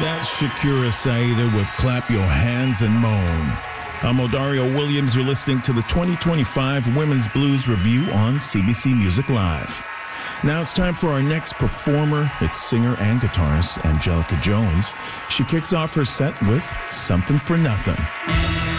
That's Shakira Saida with Clap Your Hands and Moan. I'm Odario Williams. You're listening to the 2025 Women's Blues Review on CBC Music Live. Now it's time for our next performer. It's singer and guitarist Angelica Jones. She kicks off her set with Something for Nothing.